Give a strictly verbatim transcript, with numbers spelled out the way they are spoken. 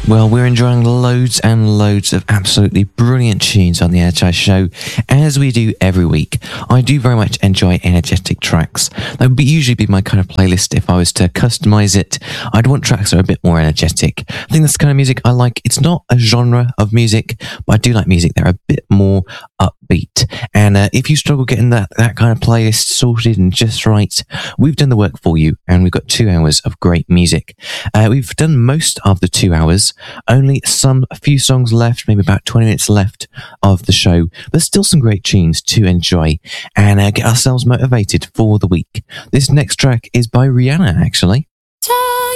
Well, we're enjoying loads and loads of absolutely brilliant tunes on the Energize Show, as we do every week. I do very much enjoy energetic tracks. That would be, usually be my kind of playlist if I was to customize it. I'd want tracks that are a bit more energetic. I think that's the kind of music I like. It's not a genre of music, but I do like music that are a bit more upbeat. And uh, if you struggle getting that, that kind of playlist sorted and just right, we've done the work for you, and we've got two hours of great music. Uh, we've done most of the two hours. Only some, a few songs left, maybe about twenty minutes left of the show, but still some great tunes to enjoy and uh, get ourselves motivated for the week. This next track is by Rihanna, actually.